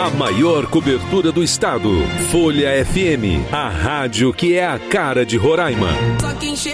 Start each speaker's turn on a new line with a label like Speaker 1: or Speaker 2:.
Speaker 1: A maior cobertura do estado. Folha FM, a rádio que é a cara de Roraima.